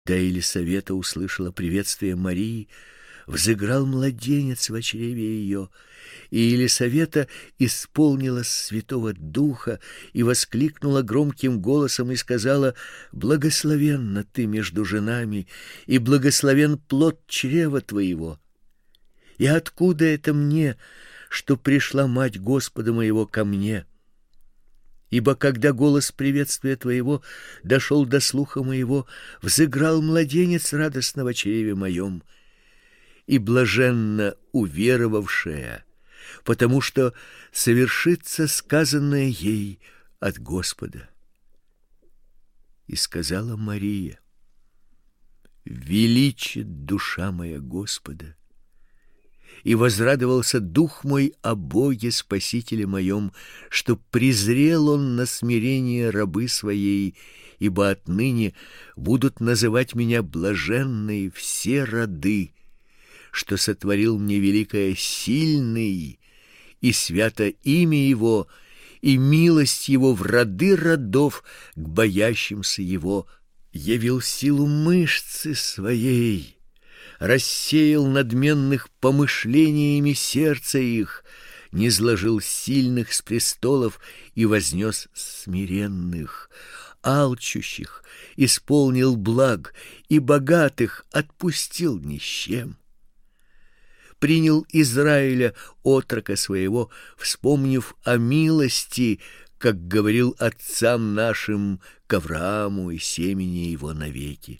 Да Елисавета услышала приветствие Марии, взыграл младенец в чреве ее, и Елисавета исполнилась Святого Духа и воскликнула громким голосом и сказала: «Благословенна ты между женами, и благословен плод чрева твоего. И откуда это мне, что пришла мать Господа моего ко мне? Ибо когда голос приветствия твоего дошел до слуха моего, взыграл младенец радостно в чреве моем, и блаженна уверовавшая, потому что совершится сказанное ей от Господа». И сказала Мария: «Величит душа моя Господа, и возрадовался дух мой о Боге Спасителе моем, что презрел он на смирение рабы своей, ибо отныне будут называть меня блаженной все роды, что сотворил мне великое сильный, и свято имя его, и милость его в роды родов к боящимся его, явил силу мышцы своей, рассеял надменных помышлениями сердца их, низложил сильных с престолов и вознес смиренных, алчущих исполнил благ, и богатых отпустил ни с чем. Принял Израиля, отрока своего, вспомнив о милости, как говорил отцам нашим, к Аврааму и семени его навеки.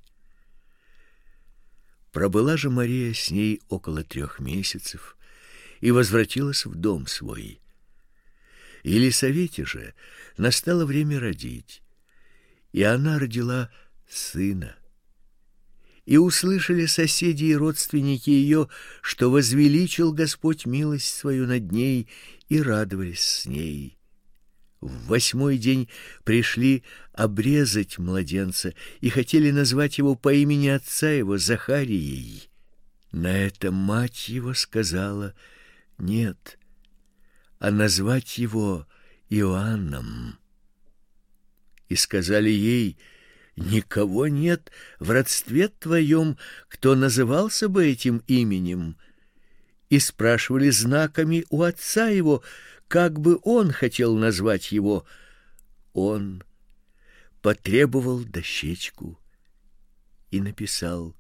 Пробыла же Мария с ней около 3 месяцев и возвратилась в дом свой. Елисавете же настало время родить, и она родила сына. И услышали соседи и родственники ее, что возвеличил Господь милость свою над ней, и радовались с ней. В 8-й день пришли обрезать младенца и хотели назвать его по имени отца его Захарией. На это мать его сказала: «Нет, а назвать его Иоанном». И сказали ей: «Никого нет в родстве твоем, кто назывался бы этим именем». И спрашивали знаками у отца его, как бы он хотел назвать его. Он потребовал дощечку и написал: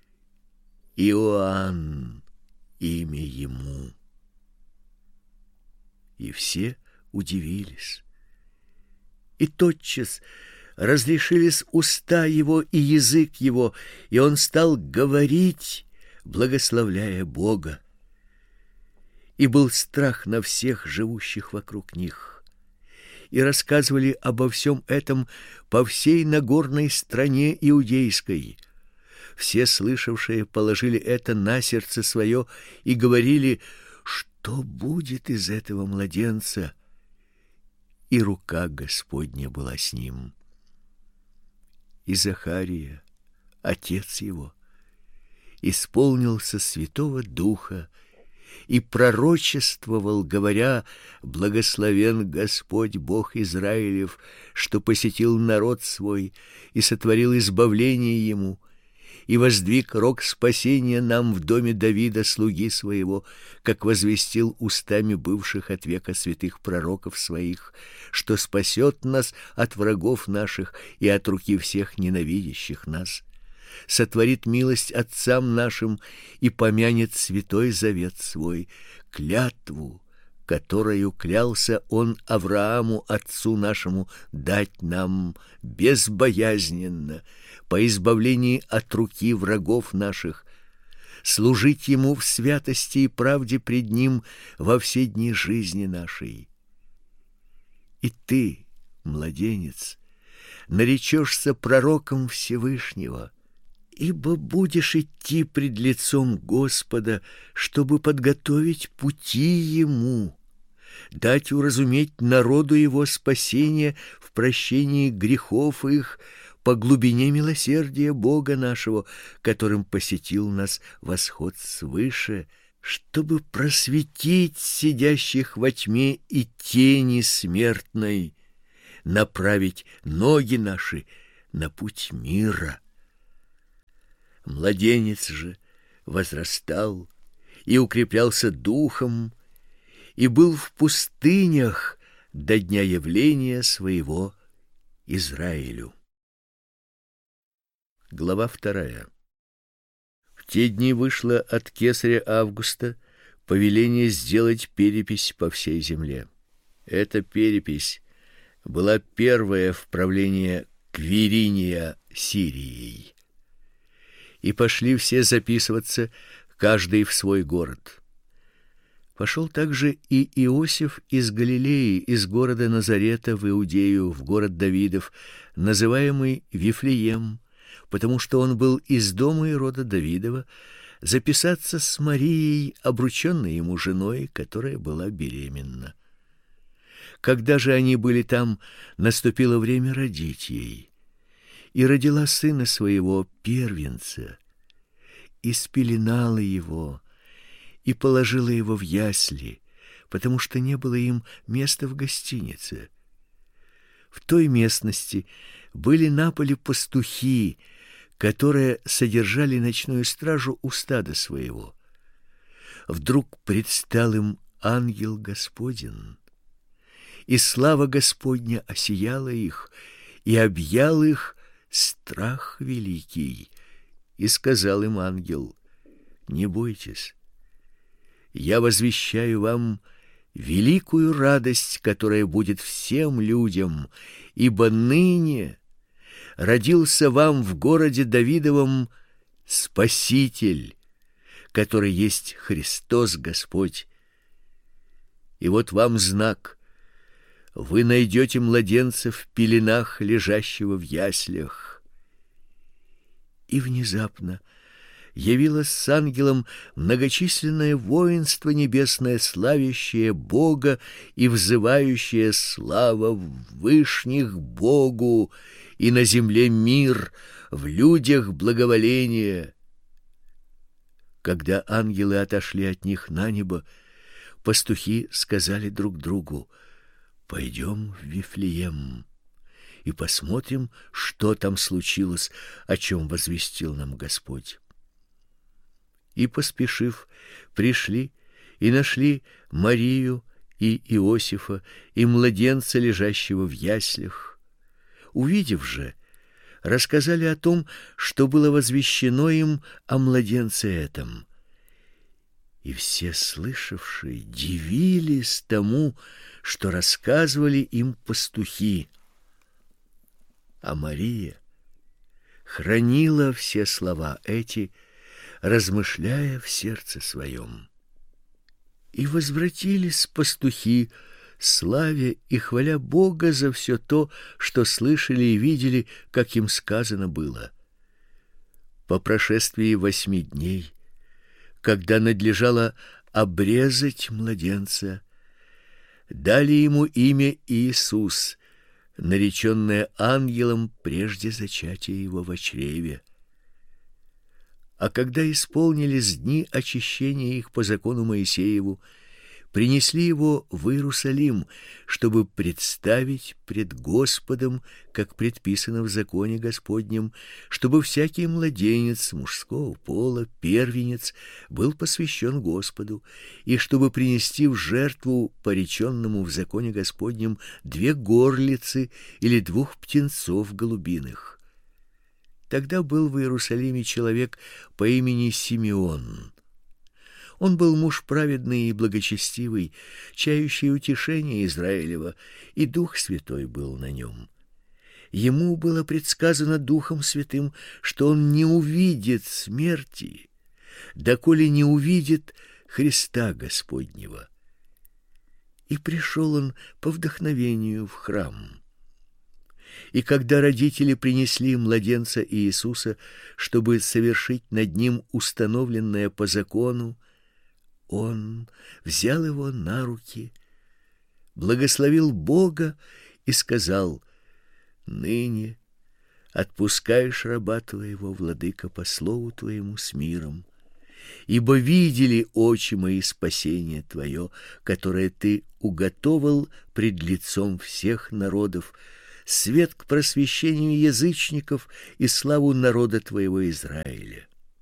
«Иоанн имя ему». И все удивились. И тотчас разрешились уста его и язык его, и он стал говорить, благословляя Бога. И был страх на всех живущих вокруг них. И рассказывали обо всем этом по всей Нагорной стране иудейской. Все слышавшие положили это на сердце свое и говорили: «Что будет из этого младенца?» И рука Господня была с ним. И Захария, отец его, исполнился Святого Духа и пророчествовал, говоря: «Благословен Господь Бог Израилев, что посетил народ свой и сотворил избавление ему, и воздвиг рог спасения нам в доме Давида, слуги своего, как возвестил устами бывших от века святых пророков своих, что спасет нас от врагов наших и от руки всех ненавидящих нас, сотворит милость отцам нашим и помянет святой завет свой, клятву, которою клялся он Аврааму, отцу нашему, дать нам безбоязненно, по избавлении от руки врагов наших, служить ему в святости и правде пред ним во все дни жизни нашей. И ты, младенец, наречешься пророком Всевышнего, ибо будешь идти пред лицом Господа, чтобы подготовить пути ему, дать уразуметь народу его спасение в прощении грехов их по глубине милосердия Бога нашего, которым посетил нас восход свыше, чтобы просветить сидящих во тьме и тени смертной, направить ноги наши на путь мира». Младенец же возрастал и укреплялся духом, и был в пустынях до дня явления своего Израилю. Глава 2. В те дни вышло от кесаря Августа повеление сделать перепись по всей земле. Эта перепись была первая в правлении Квириния Сирией. И пошли все записываться, каждый в свой город. Пошел также и Иосиф из Галилеи, из города Назарета в Иудею, в город Давидов, называемый Вифлеем, потому что он был из дома и рода Давидова, записаться с Марией, обрученной ему женой, которая была беременна. Когда же они были там, наступило время родить ей. И родила сына своего, первенца, и спеленала его, и положила его в ясли, потому что не было им места в гостинице. В той местности были на поле пастухи, которые содержали ночную стражу у стада своего. Вдруг предстал им ангел Господень, и слава Господня осияла их, и объял их страх великий. И сказал им ангел: не бойтесь, я возвещаю вам великую радость, которая будет всем людям, ибо ныне родился вам в городе Давидовом Спаситель, который есть Христос Господь. И вот вам знак: вы найдете младенца в пеленах, лежащего в яслях. И внезапно явилось с ангелом многочисленное воинство небесное, славящее Бога и взывающее: слава в вышних Богу, и на земле мир, в людях благоволение. Когда ангелы отошли от них на небо, пастухи сказали друг другу: пойдем в Вифлеем и посмотрим, что там случилось, о чем возвестил нам Господь. И, поспешив, пришли и нашли Марию и Иосифа и младенца, лежащего в яслях. Увидев же, рассказали о том, что было возвещено им о младенце этом. И все слышавшие дивились тому, что рассказывали им пастухи. А Мария хранила все слова эти, размышляя в сердце своем. И возвратились пастухи, славя и хваля Бога за все то, что слышали и видели, как им сказано было. По прошествии 8 дней, когда надлежало обрезать младенца, дали ему имя Иисус, нареченное ангелом прежде зачатия его во чреве. А когда исполнились дни очищения их по закону Моисееву, принесли его в Иерусалим, чтобы представить пред Господом, как предписано в законе Господнем, чтобы всякий младенец мужского пола, первенец, был посвящен Господу, и чтобы принести в жертву пореченному в законе Господнем 2 горлицы или 2 птенцов голубиных. Тогда был в Иерусалиме человек по имени Симеон. Он был муж праведный и благочестивый, чающий утешение Израилева, и Дух Святой был на нем. Ему было предсказано Духом Святым, что он не увидит смерти, доколе не увидит Христа Господнего. И пришел он по вдохновению в храм. И когда родители принесли младенца Иисуса, чтобы совершить над ним установленное по закону, он взял его на руки, благословил Бога и сказал: «Ныне отпускаешь раба твоего, владыка, по слову твоему с миром, ибо видели очи мои спасение твое, которое ты уготовил пред лицом всех народов, свет к просвещению язычников и славу народа твоего Израиля».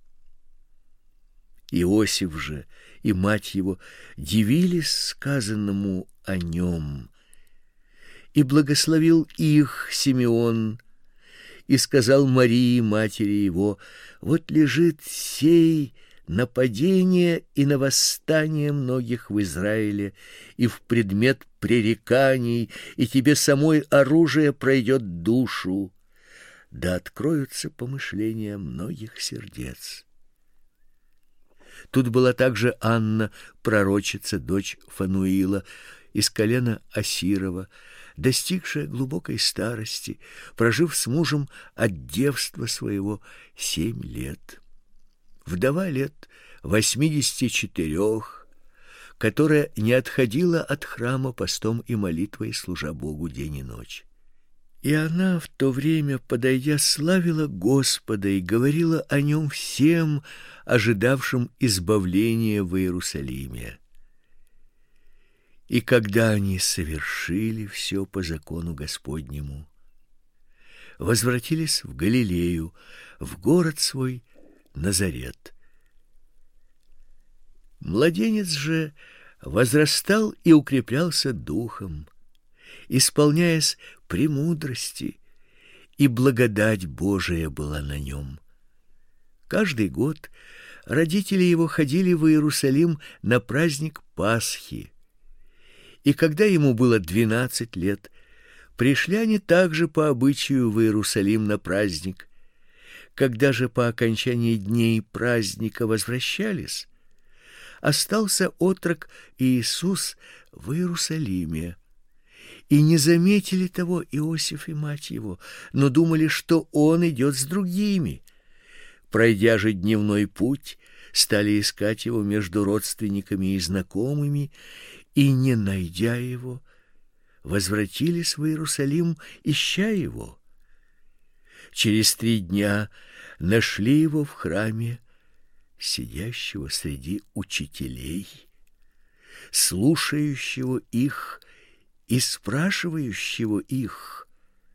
Иосиф же и мать его дивились сказанному о нем. И благословил их Симеон, и сказал Марии, матери его: вот лежит сей на падение и на восстание многих в Израиле, и в предмет пререканий, и тебе самой оружие пройдет душу, да откроются помышления многих сердец. Тут была также Анна, пророчица, дочь Фануила, из колена Асирова, достигшая глубокой старости, прожив с мужем от девства своего 7 лет. Вдова лет 84, которая не отходила от храма постом и молитвой, служа Богу день и ночь. И она в то время, подойдя, славила Господа и говорила о нем всем, ожидавшим избавления в Иерусалиме. И когда они совершили все по закону Господнему, возвратились в Галилею, в город свой Назарет. Младенец же возрастал и укреплялся духом, исполняясь премудрости, и благодать Божия была на нем. Каждый год родители его ходили в Иерусалим на праздник Пасхи. И когда ему было 12 лет, пришли они также по обычаю в Иерусалим на праздник. Когда же по окончании дней праздника возвращались, остался отрок Иисус в Иерусалиме. И не заметили того Иосиф и мать его, но думали, что он идет с другими. Пройдя же дневной путь, стали искать его между родственниками и знакомыми, и, не найдя его, возвратились в Иерусалим, ища его. Через 3 дня нашли его в храме, сидящего среди учителей, слушающего их и спрашивающего их.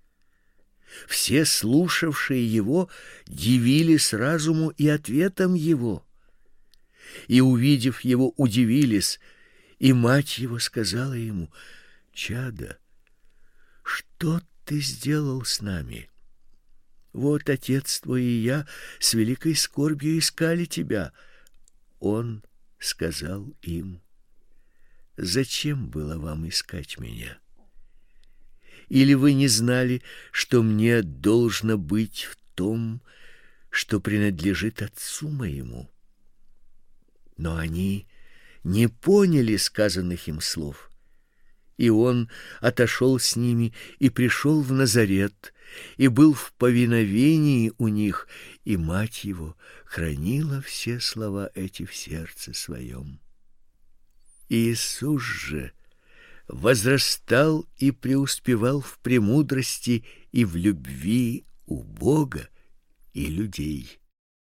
Все слушавшие его дивились разуму и ответам его, и, увидев его, удивились. И мать его сказала ему: «Чадо, что ты сделал с нами? Вот отец твой и я с великой скорбью искали тебя». Он сказал им: «Зачем было вам искать меня? Или вы не знали, что мне должно быть в том, что принадлежит отцу моему?» Но они не поняли сказанных им слов. И он отошел с ними и пришел в Назарет, и был в повиновении у них, и мать его хранила все слова эти в сердце своем. Иисус же возрастал и преуспевал в премудрости и в любви у Бога и людей.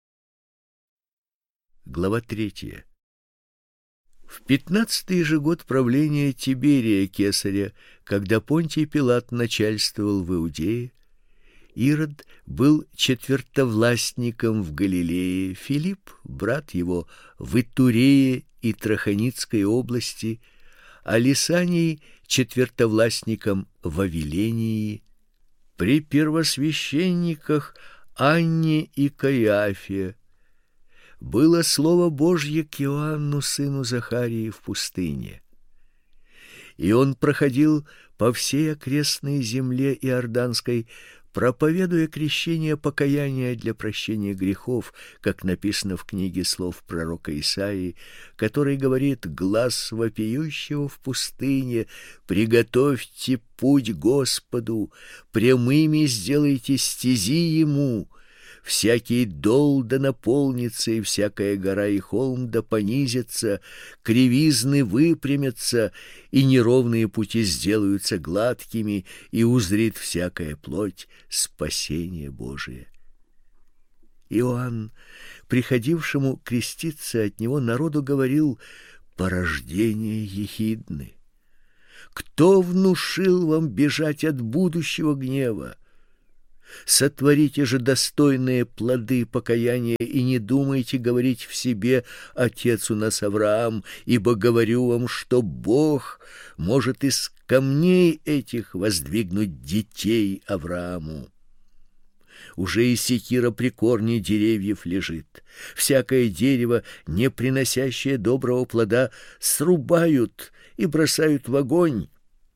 Глава 3. В 15-й же год правления Тиберия Кесаря, когда Понтий Пилат начальствовал в Иудее, Ирод был четвертовластником в Галилее, Филипп, брат его, в Итурее и Трахоницкой области, а Лисаний четвертовластником в Авилении, при первосвященниках Анне и Каиафе было слово Божье к Иоанну, сыну Захарии, в пустыне. И он проходил по всей окрестной земле Иорданской, проповедуя крещение покаяния для прощения грехов, как написано в книге слов пророка Исаии, который говорит: «Глас вопиющего в пустыне, приготовьте путь Господу, прямыми сделайте стези ему. Всякий дол да наполнится, и всякая гора и холм да понизится, кривизны выпрямятся, и неровные пути сделаются гладкими, и узрит всякая плоть спасение Божие». Иоанн, приходившему креститься от него народу, говорил: «Порождение ехидны! Кто внушил вам бежать от будущего гнева? Сотворите же достойные плоды покаяния и не думайте говорить в себе: отец у нас Авраам, ибо говорю вам, что Бог может из камней этих воздвигнуть детей Аврааму. Уже и секира при корне деревьев лежит. Всякое дерево, не приносящее доброго плода, срубают и бросают в огонь.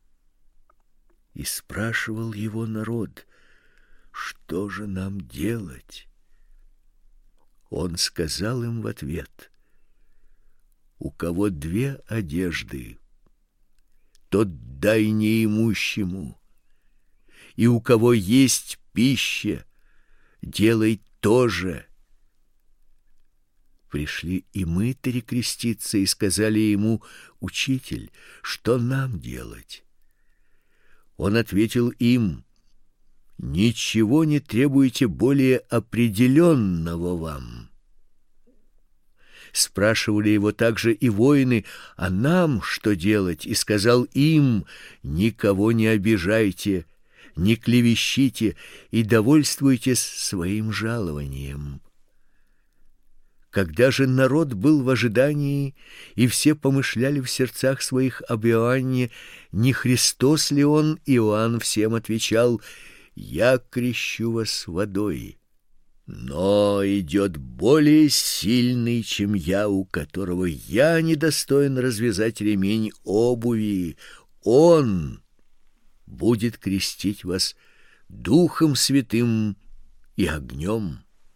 И спрашивал его народ: что же нам делать? Он сказал им в ответ: у кого 2 одежды, тот дай неимущему, и у кого есть пища, делай то же. Пришли и мытари креститься и сказали ему: учитель, что нам делать? Он ответил им: ничего не требуйте более определенного вам. Спрашивали его также и воины: а нам что делать? И сказал им: никого не обижайте, не клевещите и довольствуйтесь своим жалованием. Когда же народ был в ожидании, и все помышляли в сердцах своих об Иоанне, не Христос ли он, Иоанн всем отвечал: я крещу вас водой, но идет более сильный, чем я, у которого я недостоин развязать ремень обуви. Он будет крестить вас Духом Святым и огнем.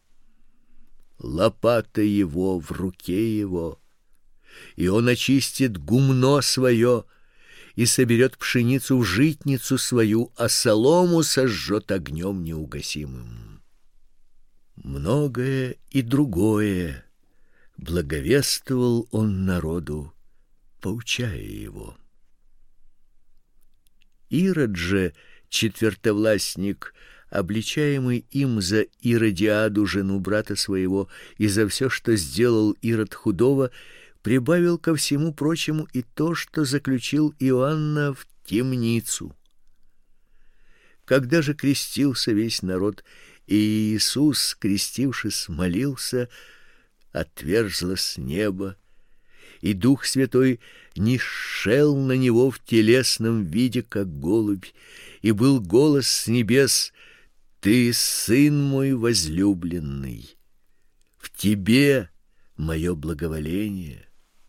Лопата его в руке его, и он очистит гумно свое и соберет пшеницу в житницу свою, а солому сожжет огнем неугасимым. Многое и другое благовествовал он народу, поучая его. Ирод же, четвертовластник, обличаемый им за Иродиаду, жену брата своего, и за все, что сделал Ирод худого, прибавил ко всему прочему и то, что заключил Иоанна в темницу. Когда же крестился весь народ, и Иисус, крестившись, молился, отверзлось небо, и Дух Святой нишел на него в телесном виде, как голубь, и был голос с небес: «Ты, Сын мой возлюбленный, в тебе мое благоволение».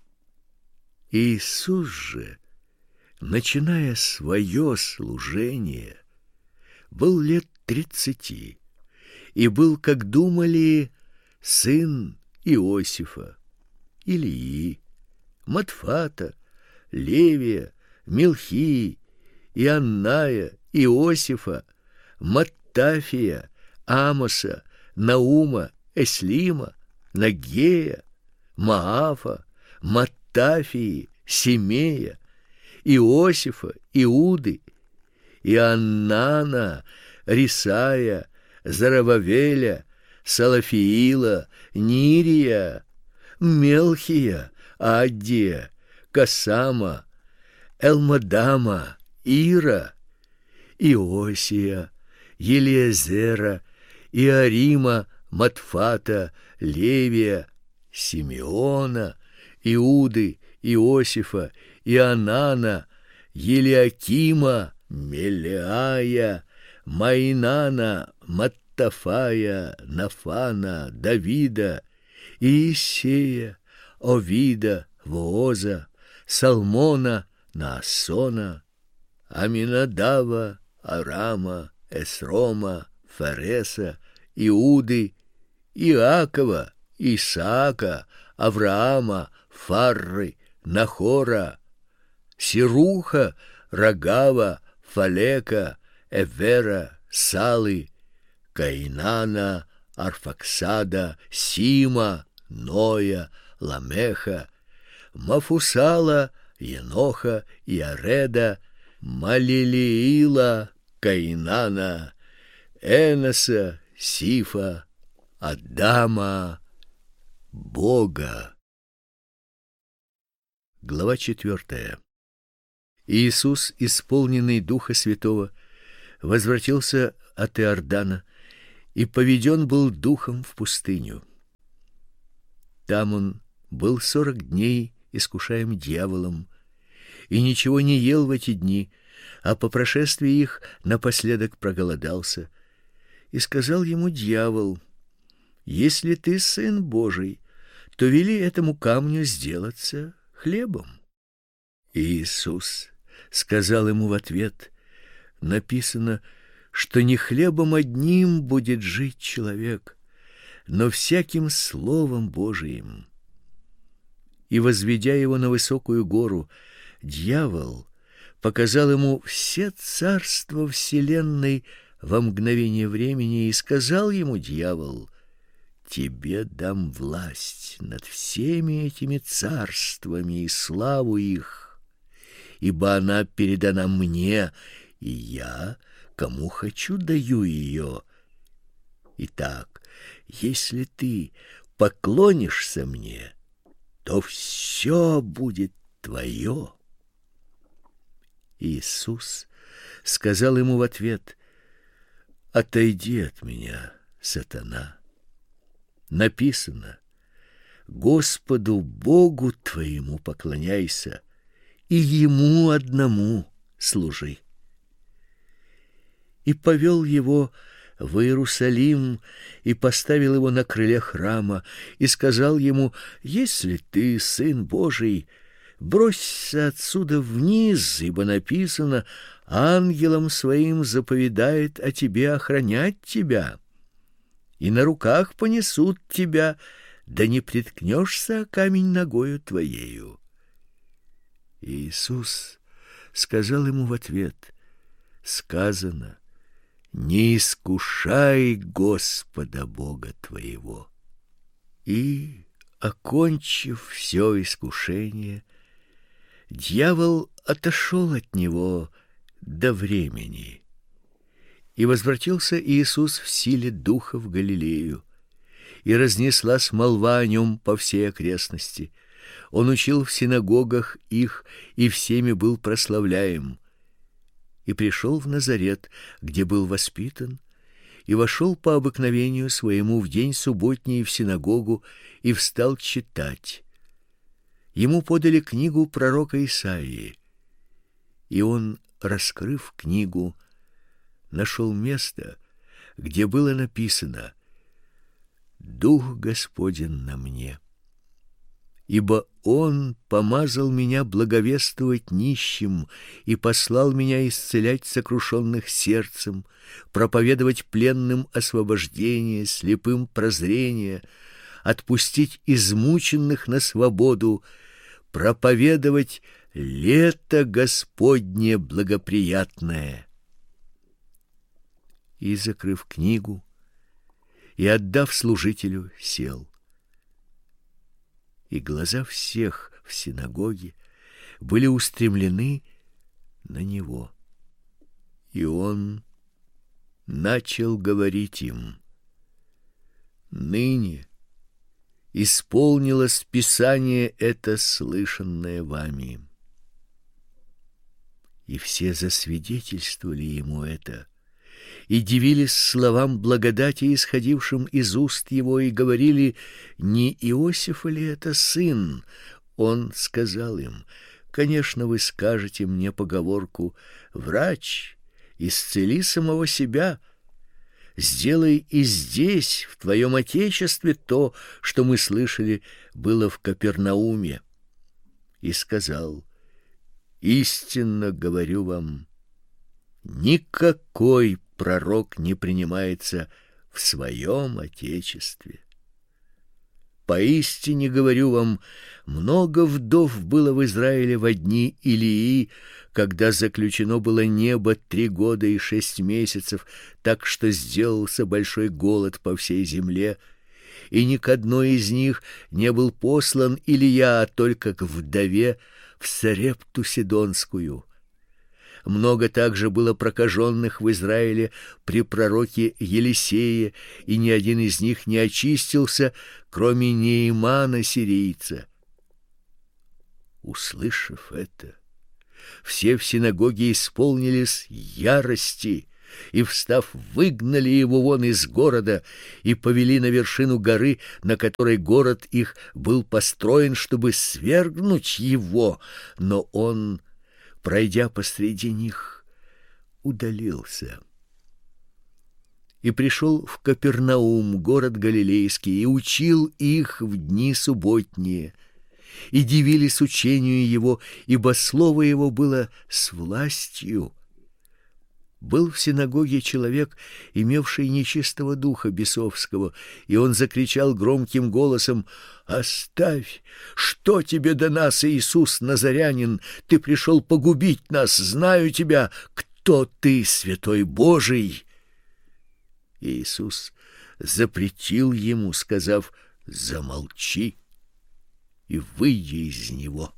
Иисус же, начиная свое служение, был лет 30, и был, как думали, сын Иосифа, Илии, Матфата, Левия, Милхии, Ианная, Иосифа, Маттафия, Амоса, Наума, Эслима, Нагея, Маафа, Маттафии, Семея, Иосифа, Иуды, Иоаннана, Рисая, Зарававеля, Салафиила, Нирия, Мелхия, Аддия, Касама, Элмадама, Ира, Иосия, Елиезера, Иорима, Матфата, Левия, Симеона, Иуды, Иосифа, Иоаннана, Елиакима, Мелеая, Маинана, Маттафая, Нафана, Давида, Иисея, Овида, Вооза, Салмона, Наасона, Аминадава, Арама, Эсрома, Фареса, Иуды, Иакова, Исаака, Авраама, Фарры, Нахора, Сируха, Рагава, Фалека, Эвера, Салы, Каинана, Арфаксада, Сима, Ноя, Ламеха, Мафусала, Еноха, Иареда, Малилиила, Каинана, Эноса, Сифа, Адама, Бога. Глава 4. Иисус, исполненный Духа Святого, возвратился от Иордана и поведен был духом в пустыню. Там он был 40 дней искушаем дьяволом, и ничего не ел в эти дни, а по прошествии их напоследок проголодался. И сказал ему дьявол: «Если ты сын Божий, то вели этому камню сделаться хлебом». И Иисус сказал ему в ответ: «Написано, что не хлебом одним будет жить человек, но всяким словом Божиим». И, возведя его на высокую гору, дьявол показал ему все царства вселенной во мгновение времени, и сказал ему дьявол: «Тебе дам власть над всеми этими царствами и славу их, ибо она передана мне, и я, кому хочу, даю ее. Итак, если ты поклонишься мне, то все будет твое». Иисус сказал ему в ответ: «Отойди от меня, сатана. Написано: Господу Богу твоему поклоняйся, и ему одному служи». И повел его в Иерусалим, и поставил его на крыле храма, и сказал ему: «Если ты сын Божий, бросься отсюда вниз, ибо написано: ангелам своим заповедает о тебе охранять тебя, и на руках понесут тебя, да не приткнешься о камень ногою твоею». И Иисус сказал ему в ответ: «Сказано: не искушай Господа Бога твоего». И, окончив все искушение, дьявол отошел от него до времени. И возвратился Иисус в силе духа в Галилею, и разнеслась молва о нем по всей окрестности. Он учил в синагогах их, и всеми был прославляем. И пришел в Назарет, где был воспитан, и вошел по обыкновению своему в день субботний в синагогу, и встал читать. Ему подали книгу пророка Исаии, и он, раскрыв книгу, нашел место, где было написано: «Дух Господень на мне, ибо Он помазал меня благовествовать нищим и послал меня исцелять сокрушенных сердцем, проповедовать пленным освобождение, слепым прозрение, отпустить измученных на свободу, проповедовать лето Господне благоприятное». И, закрыв книгу и отдав служителю, сел. И глаза всех в синагоге были устремлены на него. И он начал говорить им: «Ныне исполнилось Писание это, слышанное вами». И все засвидетельствовали ему это, и дивились словам благодати, исходившим из уст его, и говорили: не Иосифа ли это сын? Он сказал им: конечно, вы скажете мне поговорку: врач, исцели самого себя. Сделай и здесь, в твоем отечестве, то, что мы слышали, было в Капернауме. И сказал: истинно говорю вам, никакой пророк не принимается в своем отечестве. Поистине говорю вам, много вдов было в Израиле во дни Илии, когда заключено было небо 3 года и 6 месяцев, так что сделался большой голод по всей земле, и ни к одной из них не был послан Илия, а только к вдове в Сарепту Сидонскую. Много также было прокаженных в Израиле при пророке Елисее, и ни один из них не очистился, кроме Неимана сирийца. Услышав это, все в синагоге исполнились ярости, и, встав, выгнали его вон из города и повели на вершину горы, на которой город их был построен, чтобы свергнуть его. Но он, пройдя посреди них, удалился. И пришел в Капернаум, город галилейский, и учил их в дни субботние. И дивились учению его, ибо слово его было с властью. Был в синагоге человек, имевший нечистого духа бесовского, и он закричал громким голосом: «Оставь! Что тебе до нас, Иисус Назарянин? Ты пришел погубить нас, знаю тебя, кто ты, святой Божий!» Иисус запретил ему, сказав: «Замолчи и выйди из него».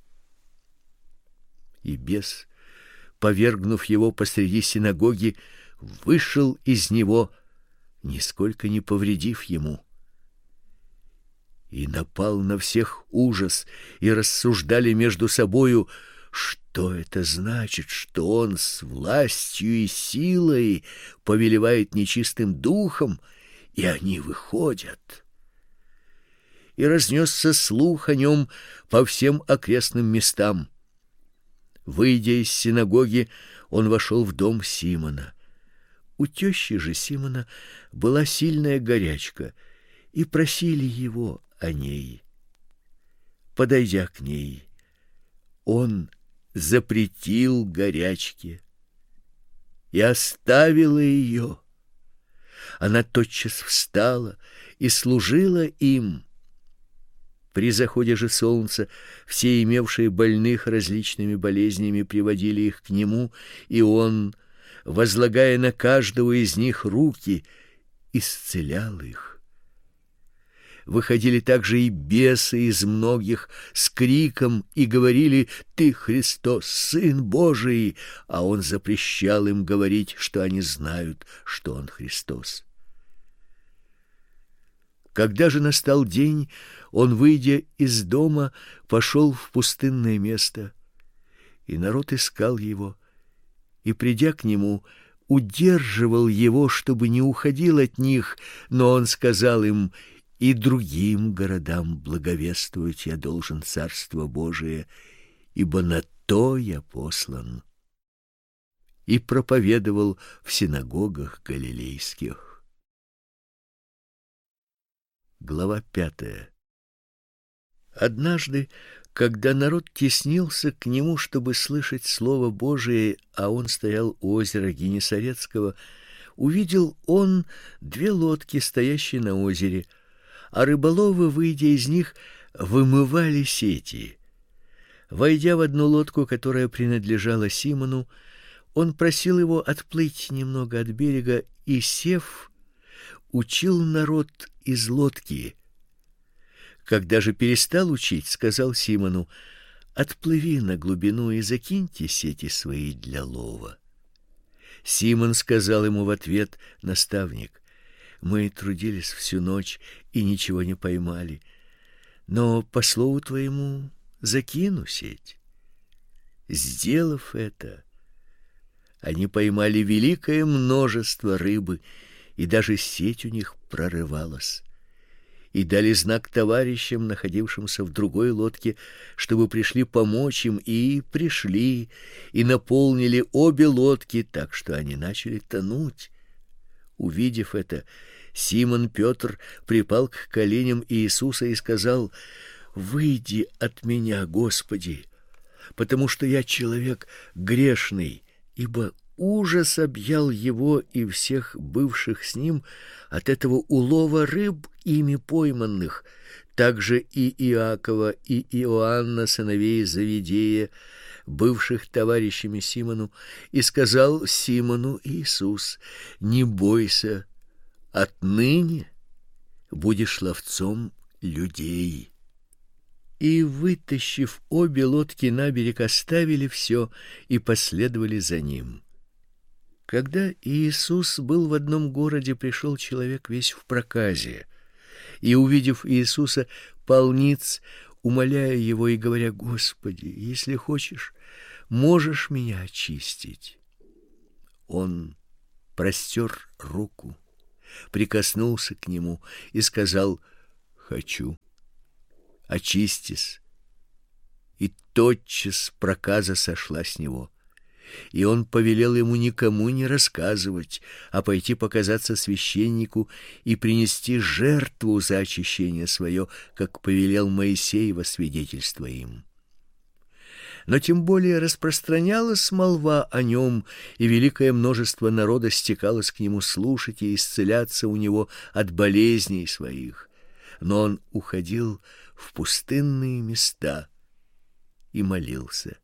И бес, повергнув его посреди синагоги, вышел из него, нисколько не повредив ему. И напал на всех ужас, и рассуждали между собою, что это значит, что он с властью и силой повелевает нечистым духом, и они выходят. И разнесся слух о нем по всем окрестным местам. Выйдя из синагоги, он вошел в дом Симона. У тещи же Симона была сильная горячка, и просили его о ней. Подойдя к ней, он запретил горячке и оставила ее. Она тотчас встала и служила им. При заходе же солнца все имевшие больных различными болезнями приводили их к нему, и он, возлагая на каждого из них руки, исцелял их. Выходили также и бесы из многих с криком и говорили: «Ты Христос, Сын Божий!» А он запрещал им говорить, что они знают, что он Христос. Когда же настал день, он, выйдя из дома, пошел в пустынное место, и народ искал его, и, придя к нему, удерживал его, чтобы не уходил от них, но он сказал им: «И другим городам благовествовать я должен Царство Божие, ибо на то я послан». И проповедовал в синагогах галилейских. Глава 5. Однажды, когда народ теснился к нему, чтобы слышать слово Божие, а он стоял у озера Генесарецкого, увидел он 2 лодки, стоящие на озере, а рыболовы, выйдя из них, вымывали сети. Войдя в одну лодку, которая принадлежала Симону, он просил его отплыть немного от берега и, сев, учил народ из лодки. Когда же перестал учить, сказал Симону: «Отплыви на глубину и закиньте сети свои для лова». Симон сказал ему в ответ: «Наставник, мы трудились всю ночь и ничего не поймали, но по слову твоему закину сеть». Сделав это, они поймали великое множество рыбы, и даже сеть у них прорывалась. И дали знак товарищам, находившимся в другой лодке, чтобы пришли помочь им, и пришли, и наполнили обе лодки, так что они начали тонуть. Увидев это, Симон Петр припал к коленям Иисуса и сказал: «Выйди от меня, Господи, потому что я человек грешный», ибо ужас объял его и всех бывших с ним от этого улова рыб, ими пойманных. Также и Иакова, и Иоанна, сыновей Завидея, бывших товарищами Симону, и сказал Симону Иисус: «Не бойся, отныне будешь ловцом людей». И, вытащив обе лодки на берег, оставили все и последовали за ним. Когда Иисус был в одном городе, пришел человек весь в проказе, и, увидев Иисуса, пал ниц, умоляя его и говоря: «Господи, если хочешь, можешь меня очистить». Он простер руку, прикоснулся к нему и сказал: «Хочу, очистись». И тотчас проказа сошла с него. И он повелел ему никому не рассказывать, а пойти показаться священнику и принести жертву за очищение свое, как повелел Моисей во свидетельство им. Но тем более распространялась молва о нем, и великое множество народа стекалось к нему слушать и исцеляться у него от болезней своих. Но он уходил в пустынные места и молился.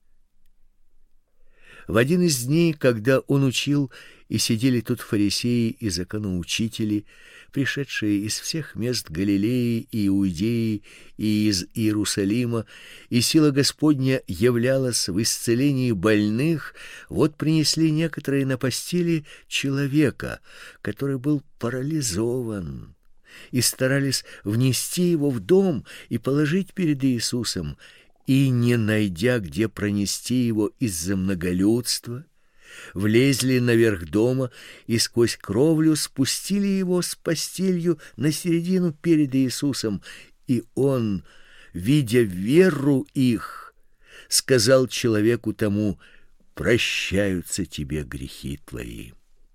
В один из дней, когда он учил, и сидели тут фарисеи и законоучители, пришедшие из всех мест Галилеи и Иудеи и из Иерусалима, и сила Господня являлась в исцелении больных, вот принесли некоторые на постели человека, который был парализован, и старались внести его в дом и положить перед Иисусом, и, не найдя, где пронести его из-за многолюдства, влезли наверх дома и сквозь кровлю спустили его с постелью на середину перед Иисусом, и он, видя веру их, сказал человеку тому: «Прощаются тебе грехи твои».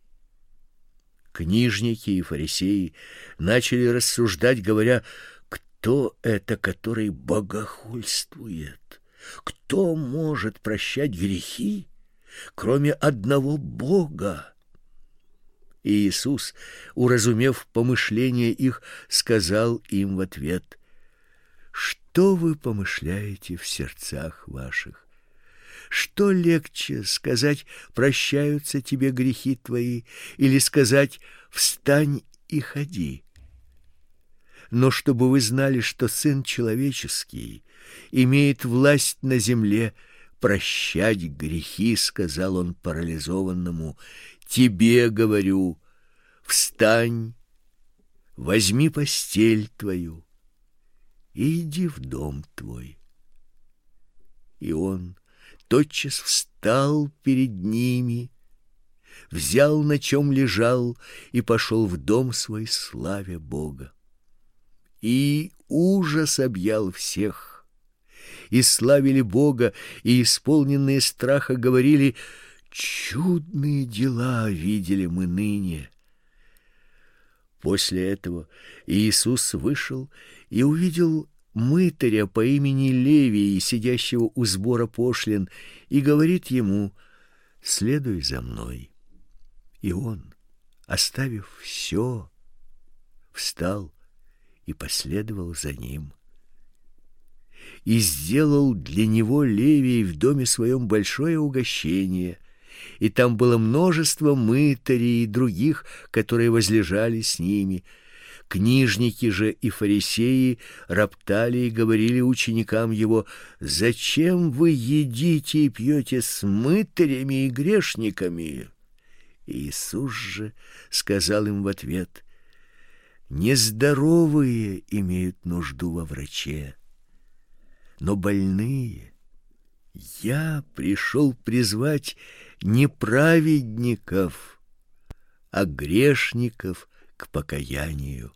Книжники и фарисеи начали рассуждать, говоря: кто это, который богохульствует? Кто может прощать грехи, кроме одного Бога? И Иисус, уразумев помышления их, сказал им в ответ: что вы помышляете в сердцах ваших? Что легче сказать: прощаются тебе грехи твои, или сказать: встань и ходи? Но чтобы вы знали, что Сын Человеческий имеет власть на земле прощать грехи, сказал он парализованному: тебе говорю, встань, возьми постель твою и иди в дом твой. И он тотчас встал перед ними, взял, на чем лежал, и пошел в дом свой, славя Бога. И ужас объял всех, и славили Бога, и исполненные страха говорили: чудные дела видели мы ныне. После этого Иисус вышел и увидел мытаря по имени Левий, сидящего у сбора пошлин, и говорит ему: следуй за мной. И он, оставив все, встал и последовал за ним. И сделал для него Левий в доме своем большое угощение, и там было множество мытарей и других, которые возлежали с ними. Книжники же и фарисеи роптали и говорили ученикам его: зачем вы едите и пьете с мытарями и грешниками? Иисус же сказал им в ответ: нездоровые имеют нужду во враче, но больные. Я пришел призвать не праведников, а грешников к покаянию.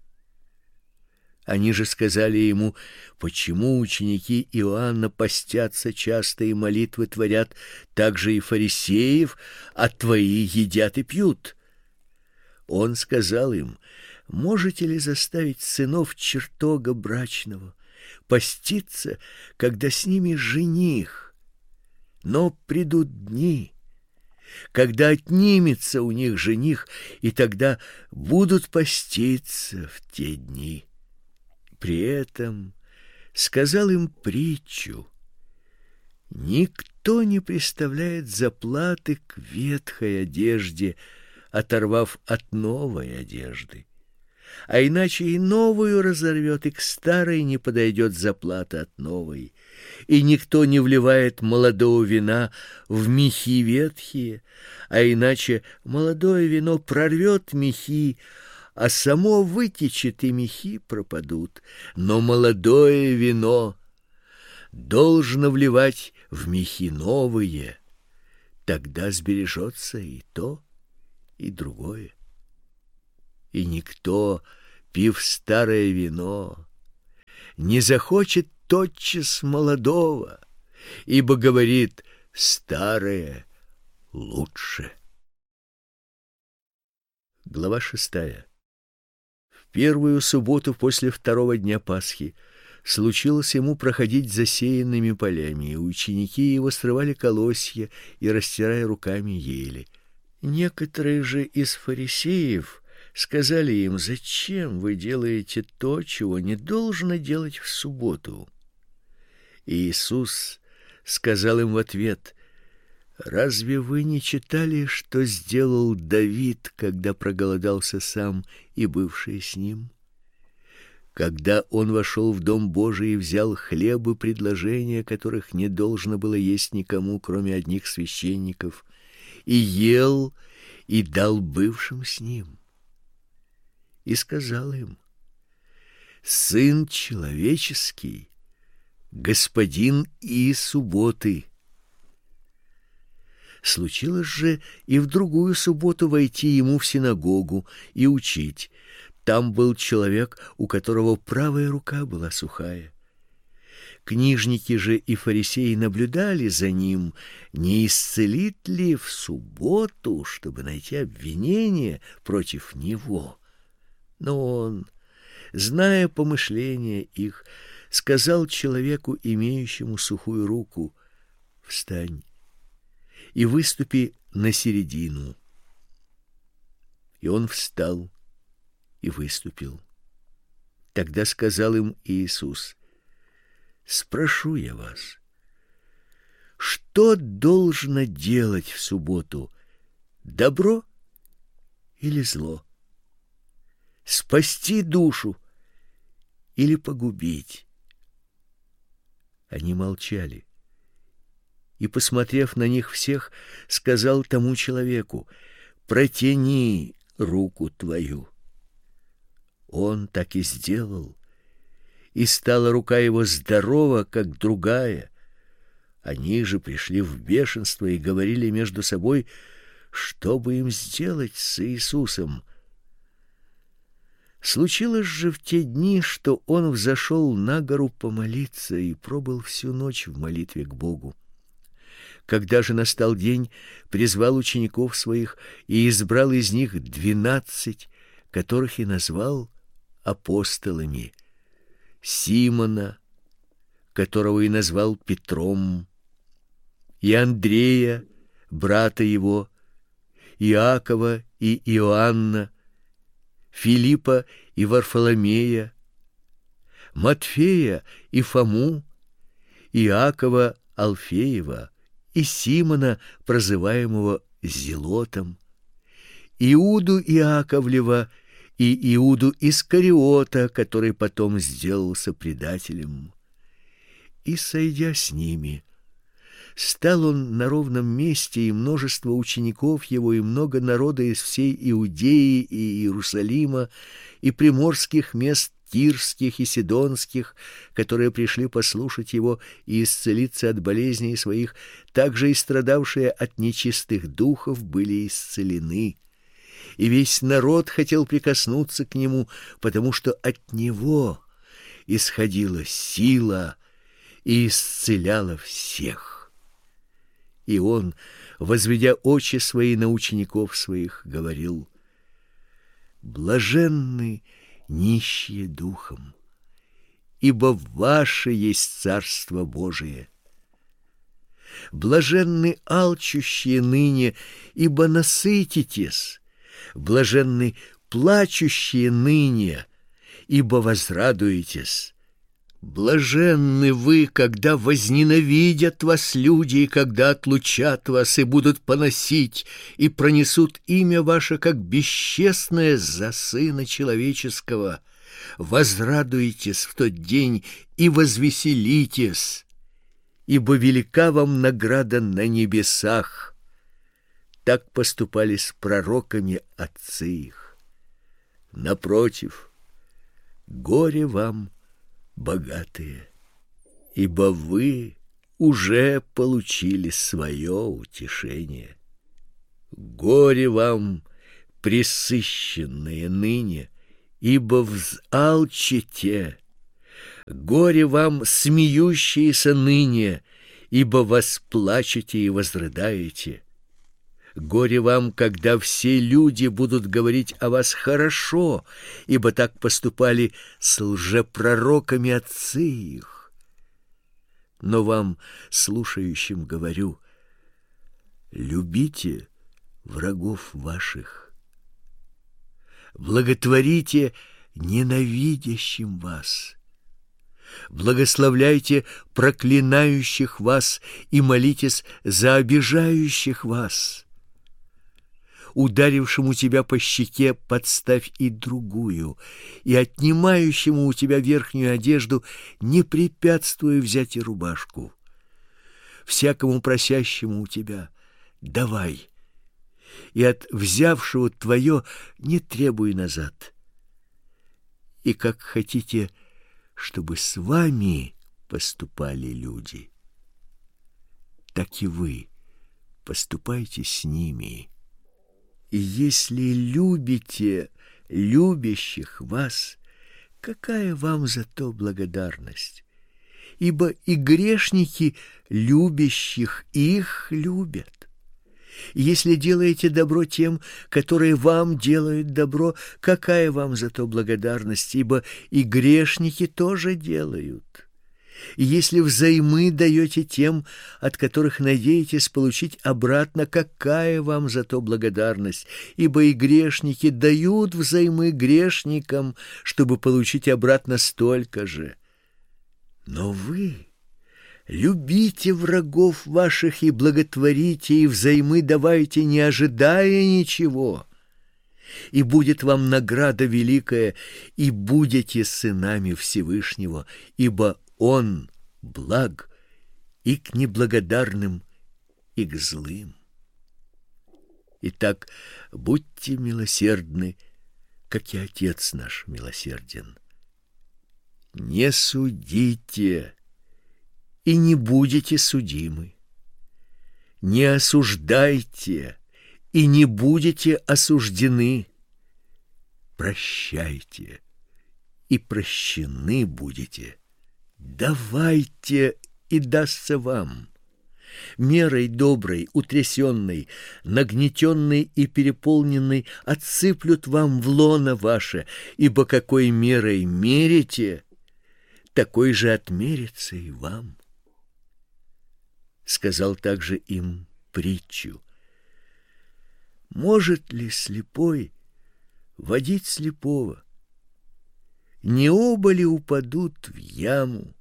Они же сказали ему: почему ученики Иоанна постятся часто и молитвы творят, так же и фарисеев, а твои едят и пьют? Он сказал им: можете ли заставить сынов чертога брачного поститься, когда с ними жених? Но придут дни, когда отнимется у них жених, и тогда будут поститься в те дни. При этом сказал им притчу: никто не приставляет заплаты к ветхой одежде, оторвав от новой одежды. А иначе и новую разорвет, и к старой не подойдет заплата от новой. И никто не вливает молодого вина в мехи ветхие, а иначе молодое вино прорвет мехи, а само вытечет, и мехи пропадут. Но молодое вино должно вливать в мехи новые, тогда сбережется и то, и другое. И никто, пив старое вино, не захочет тотчас молодого, ибо говорит: старое лучше. Глава 6. В первую субботу после второго дня Пасхи случилось ему проходить засеянными полями, и ученики его срывали колосья и, растирая руками, ели. Некоторые же из фарисеев сказали им: «Зачем вы делаете то, чего не должно делать в субботу?» И Иисус сказал им в ответ: «Разве вы не читали, что сделал Давид, когда проголодался сам и бывшие с ним? Когда он вошел в дом Божий и взял хлебы, предложения которых не должно было есть никому, кроме одних священников, и ел, и дал бывшим с ним. И сказал им: Сын человеческий, господин и субботы». Случилось же и в другую субботу войти ему в синагогу и учить. Там был человек, у которого правая рука была сухая. Книжники же и фарисеи наблюдали за ним, не исцелит ли в субботу, чтобы найти обвинение против него. Но он, зная помышления их, сказал человеку, имеющему сухую руку: «Встань и выступи на середину». И он встал и выступил. Тогда сказал им Иисус: «Спрошу я вас, что должно делать в субботу, добро или зло? Спасти душу или погубить?» Они молчали. И, посмотрев на них всех, сказал тому человеку: «Протяни руку твою». Он так и сделал, и стала рука его здорова, как другая. Они же пришли в бешенство и говорили между собой, что бы им сделать с Иисусом. Случилось же в те дни, что он взошел на гору помолиться и пробыл всю ночь в молитве к Богу. Когда же настал день, призвал учеников своих и избрал из них 12, которых и назвал апостолами: Симона, которого и назвал Петром, и Андрея, брата его, Иакова и Иоанна, Филиппа и Варфоломея, Матфея и Фому, Иакова Алфеева и Симона, прозываемого Зелотом, Иуду Иаковлева и Иуду Искариота, который потом сделался предателем. И, сойдя с ними, стал он на ровном месте, и множество учеников его, и много народа из всей Иудеи и Иерусалима, и приморских мест тирских и сидонских, которые пришли послушать его и исцелиться от болезней своих, также и страдавшие от нечистых духов были исцелены. И весь народ хотел прикоснуться к нему, потому что от него исходила сила и исцеляла всех. И он, возведя очи свои на учеников своих, говорил: «Блаженны нищие духом, ибо ваше есть Царство Божие. Блаженны алчущие ныне, ибо насытитесь. Блаженны плачущие ныне, ибо возрадуетесь. Блаженны вы, когда возненавидят вас люди, и когда отлучат вас, и будут поносить, и пронесут имя ваше, как бесчестное, за Сына Человеческого. Возрадуйтесь в тот день и возвеселитесь, ибо велика вам награда на небесах. Так поступали с пророками отцы их. Напротив, горе вам, богатые, ибо вы уже получили свое утешение. Горе вам, пресыщенные ныне, ибо взалчите. Горе вам, смеющиеся ныне, ибо восплачете и возрыдаете. Горе вам, когда все люди будут говорить о вас хорошо, ибо так поступали с лжепророками отцы их. Но вам, слушающим, говорю: любите врагов ваших, благотворите ненавидящим вас, благословляйте проклинающих вас и молитесь за обижающих вас. Ударившему тебя по щеке подставь и другую, и отнимающему у тебя верхнюю одежду не препятствуй взять и рубашку. Всякому просящему у тебя давай, и от взявшего твое не требуй назад. И как хотите, чтобы с вами поступали люди, так и вы поступайте с ними. И если любите любящих вас, какая вам за то благодарность? Ибо и грешники любящих их любят. И если делаете добро тем, которые вам делают добро, какая вам за то благодарность? Ибо и грешники тоже делают. И если взаймы даете тем, от которых надеетесь получить обратно, какая вам за то благодарность? Ибо и грешники дают взаймы грешникам, чтобы получить обратно столько же. Но вы любите врагов ваших и благотворите, и взаймы давайте, не ожидая ничего. И будет вам награда великая, и будете сынами Всевышнего, ибо Он благ и к неблагодарным, и к злым. Итак, будьте милосердны, как и Отец наш милосерден. Не судите, и не будете судимы. Не осуждайте, и не будете осуждены. Прощайте, и прощены будете. Давайте, и дастся вам. Мерой доброй, утрясенной, нагнетенной и переполненной отсыплют вам в лоно ваше, ибо какой мерой мерите, такой же отмерится и вам. Сказал также им притчу: может ли слепой водить слепого? Не оба ли упадут в яму?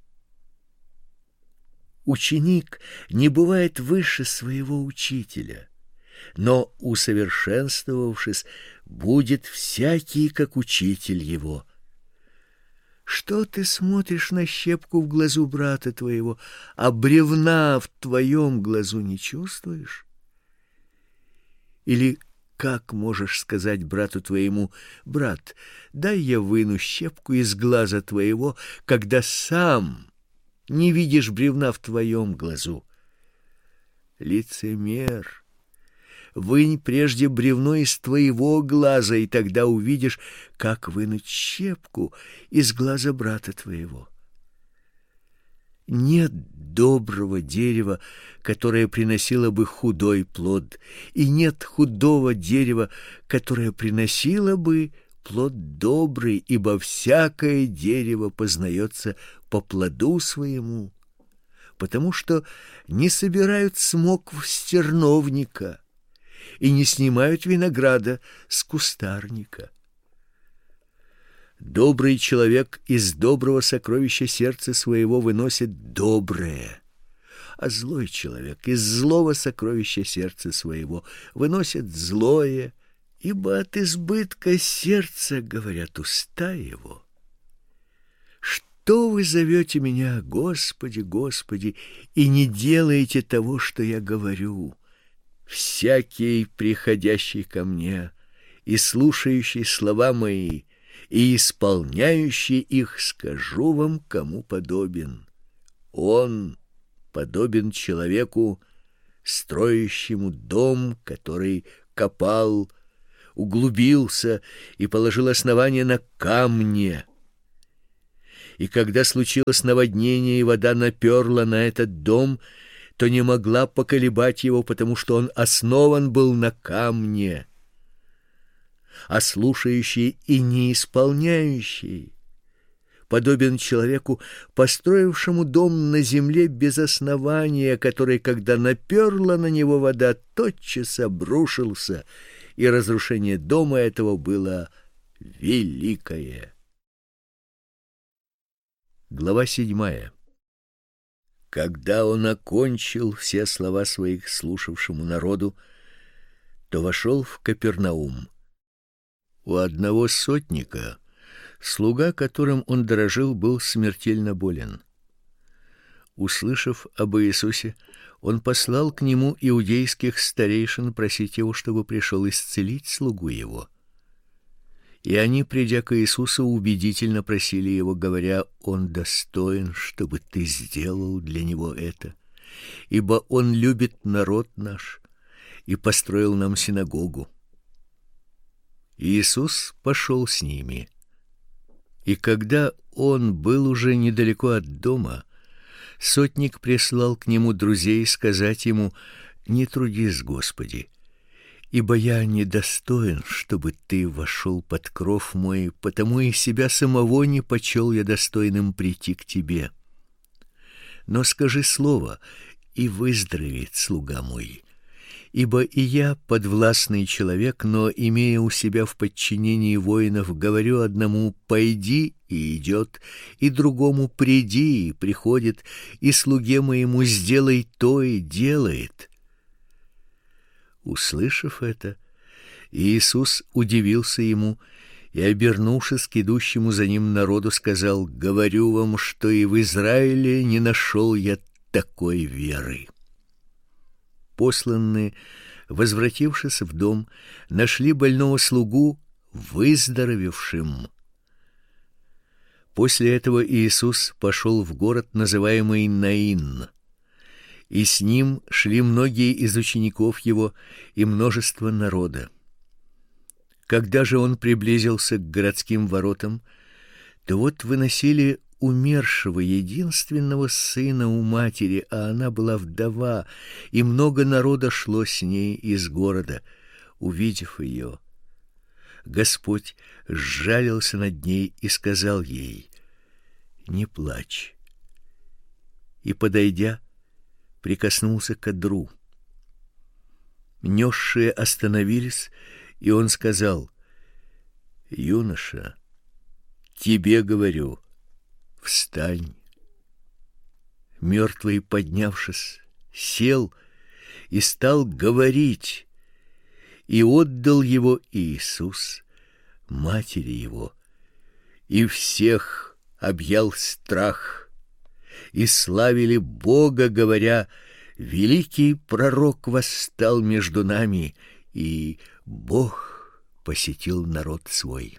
Ученик не бывает выше своего учителя, но, усовершенствовавшись, будет всякий, как учитель его. Что ты смотришь на щепку в глазу брата твоего, а бревна в твоем глазу не чувствуешь? Или как можешь сказать брату твоему: брат, дай я выну щепку из глаза твоего, когда сам не видишь бревна в твоем глазу? Лицемер, вынь прежде бревно из твоего глаза, и тогда увидишь, как вынуть щепку из глаза брата твоего. Нет доброго дерева, которое приносило бы худой плод, и нет худого дерева, которое приносило бы плод добрый, ибо всякое дерево познается по плоду своему, потому что не собирают смокв с терновника и не снимают винограда с кустарника. Добрый человек из доброго сокровища сердца своего выносит доброе, а злой человек из злого сокровища сердца своего выносит злое, ибо от избытка сердца говорят уста его. Что вы зовете меня: Господи, Господи, и не делаете того, что я говорю? Всякий, приходящий ко мне и слушающий слова мои, и исполняющий их, скажу вам, кому подобен. Он подобен человеку, строящему дом, который копал, углубился и положил основание на камне. И когда случилось наводнение, и вода наперла на этот дом, то не могла поколебать его, потому что он основан был на камне. А слушающий и не исполняющий подобен человеку, построившему дом на земле без основания, который, когда наперла на него вода, тотчас обрушился, и разрушение дома этого было великое. Глава 7. Когда он окончил все слова свои к слушавшему народу, то вошел в Капернаум. У одного сотника, слуга, которым он дорожил, был смертельно болен. Услышав об Иисусе, он послал к нему иудейских старейшин просить его, чтобы пришел исцелить слугу его. И они, придя к Иисусу, убедительно просили его, говоря: «Он достоин, чтобы ты сделал для него это, ибо он любит народ наш и построил нам синагогу». Иисус пошел с ними. И когда он был уже недалеко от дома, сотник прислал к нему друзей сказать ему: «Не трудись, Господи, ибо я недостоин, чтобы ты вошел под кров мой, потому и себя самого не почел я достойным прийти к тебе. Но скажи слово, и выздоровеет слуга мой. Ибо и я подвластный человек, но, имея у себя в подчинении воинов, говорю одному: пойди, и идет, и другому: приди, и приходит, и слуге моему: сделай то, и делает». Услышав это, Иисус удивился ему и, обернувшись к идущему за ним народу, сказал: «Говорю вам, что и в Израиле не нашел я такой веры». Посланные, возвратившись в дом, нашли больного слугу выздоровевшим. После этого Иисус пошел в город, называемый Наин, и с ним шли многие из учеников его и множество народа. Когда же он приблизился к городским воротам, то вот выносили умершего единственного сына у матери, а она была вдова, и много народа шло с ней из города. Увидев ее, Господь сжалился над ней и сказал ей: «Не плачь». И, подойдя, прикоснулся к одру. Несшие остановились, и он сказал: «Юноша, тебе говорю, встань». Мертвый, поднявшись, сел и стал говорить, и отдал его Иисус матери его, и всех объял страх, и славили Бога, говоря: «Великий пророк восстал между нами, и Бог посетил народ свой».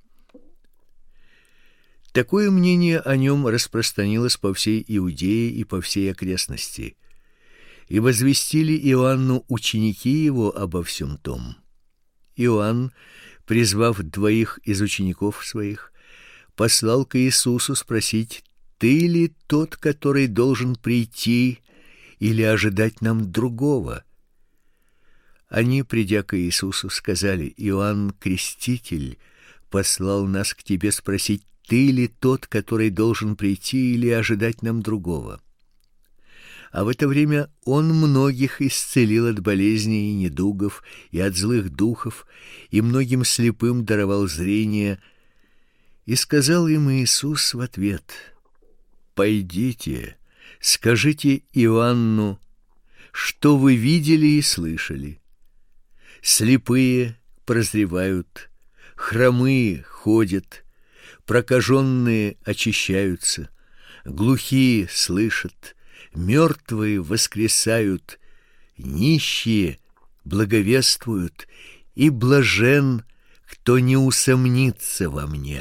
Такое мнение о нем распространилось по всей Иудее и по всей окрестности, и возвестили Иоанну ученики его обо всем том. Иоанн, призвав 2 из учеников своих, послал к Иисусу спросить: «Ты ли тот, который должен прийти, или ожидать нам другого?» Они, придя к Иисусу, сказали: «Иоанн Креститель послал нас к тебе спросить: ты ли тот, который должен прийти, или ожидать нам другого?» А в это время он многих исцелил от болезней и недугов, и от злых духов, и многим слепым даровал зрение. И сказал им Иисус в ответ: «Пойдите, скажите Иоанну, что вы видели и слышали. Слепые прозревают, хромые ходят, прокаженные очищаются, глухие слышат, мертвые воскресают, нищие благовествуют, и блажен, кто не усомнится во мне».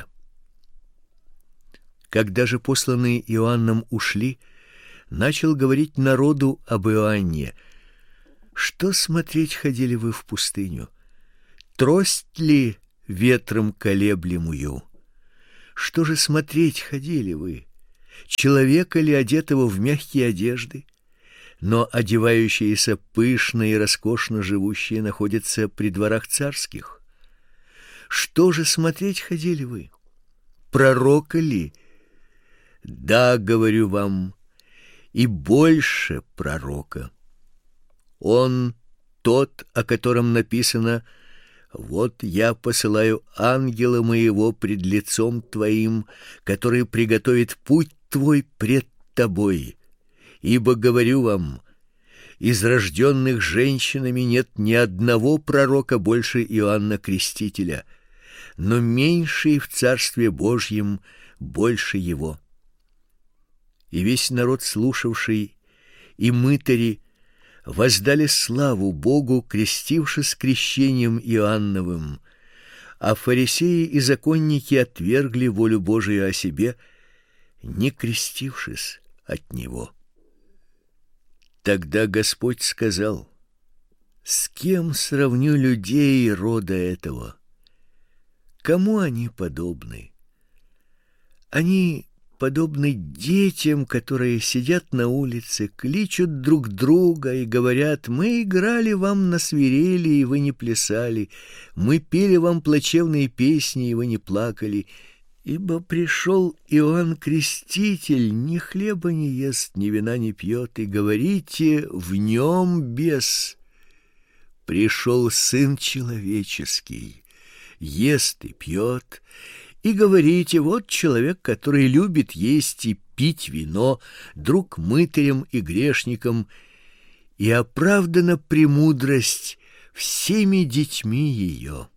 Когда же посланные Иоанном ушли, начал говорить народу об Иоанне: «Что смотреть ходили вы в пустыню? Трость ли ветром колеблемую? Что же смотреть ходили вы? Человека ли, одетого в мягкие одежды? Но одевающиеся пышно и роскошно живущие находятся при дворах царских. Что же смотреть ходили вы? Пророка ли? Да, говорю вам, и больше пророка. Он тот, о котором написано: «Вот я посылаю ангела моего пред лицом твоим, который приготовит путь твой пред тобой. Ибо говорю вам, из рожденных женщинами нет ни одного пророка больше Иоанна Крестителя, но меньший в Царстве Божьем больше его». И весь народ, слушавший, и мытари воздали славу Богу, крестившись крещением Иоанновым, а фарисеи и законники отвергли волю Божию о себе, не крестившись от него. Тогда Господь сказал: «С кем сравню людей рода этого? Кому они подобны? Они подобны детям, которые сидят на улице, кличут друг друга и говорят: мы играли вам на свирели, и вы не плясали, мы пели вам плачевные песни, и вы не плакали. Ибо пришел Иоанн Креститель, ни хлеба не ест, ни вина не пьет, и говорите: в нем бес. Пришел Сын Человеческий, ест и пьет, и говорите: вот человек, который любит есть и пить вино, друг мытарям и грешникам, и оправдана премудрость всеми детьми ее».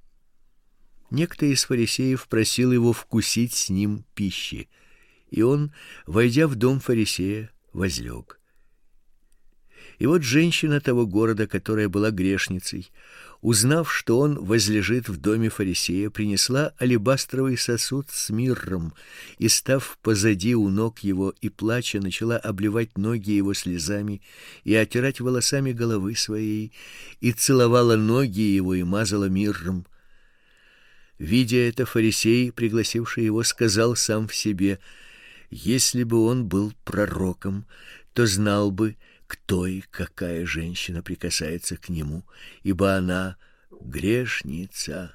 Некто из фарисеев просил его вкусить с ним пищи, и он, войдя в дом фарисея, возлег. И вот женщина того города, которая была грешницей, узнав, что он возлежит в доме фарисея, принесла алебастровый сосуд с мирром и, став позади у ног его и плача, начала обливать ноги его слезами и отирать волосами головы своей, и целовала ноги его и мазала мирром. Видя это, фарисей, пригласивший его, сказал сам в себе: если бы он был пророком, то знал бы, кто и какая женщина прикасается к нему, ибо она грешница.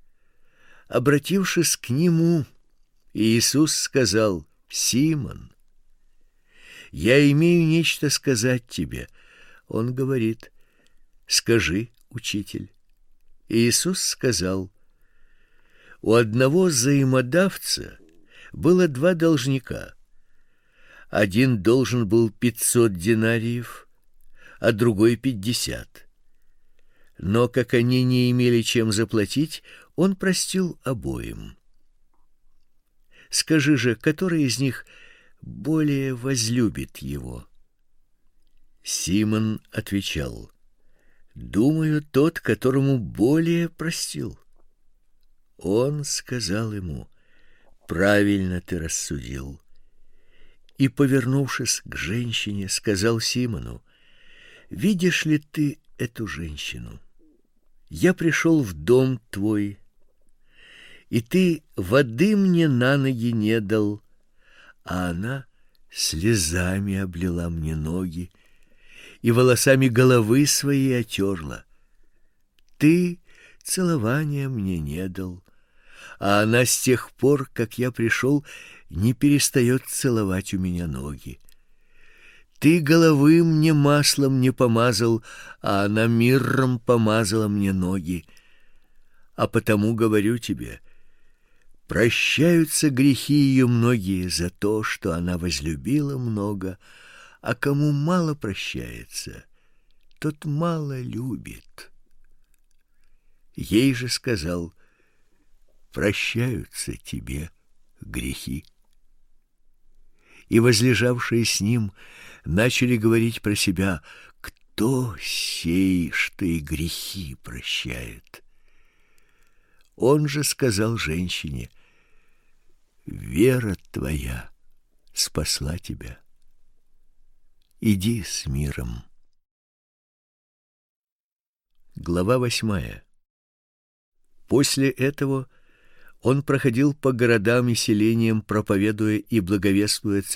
Обратившись к нему, Иисус сказал: «Симон, я имею нечто сказать тебе». Он говорит: «Скажи, учитель». Иисус сказал: у одного взаимодавца было 2 должника. Один должен был 500 динариев, а другой 50. Но как они не имели чем заплатить, он простил обоим. Скажи же, который из них более возлюбит его? Симон отвечал: думаю, тот, которому более простил. Он сказал ему: правильно ты рассудил. И, повернувшись к женщине, сказал Симону: видишь ли ты эту женщину? Я пришел в дом твой, и ты воды мне на ноги не дал, а она слезами облила мне ноги и волосами головы своей отерла. Ты целования мне не дал, а она с тех пор, как я пришел, не перестает целовать у меня ноги. Ты головы мне маслом не помазал, а она мирром помазала мне ноги. А потому говорю тебе, прощаются грехи ее многие за то, что она возлюбила много, а кому мало прощается, тот мало любит. Ей же сказал: прощаются тебе грехи. И возлежавшие с ним начали говорить про себя: кто сей, что и грехи прощает? Он же сказал женщине: вера твоя спасла тебя. Иди с миром. Глава 8. После этого он проходил по городам и селениям, проповедуя и благовествуя